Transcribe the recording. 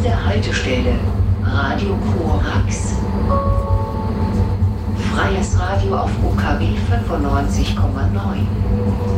Nächste Haltestelle, Radio Korax. Freies Radio auf UKW 95,9.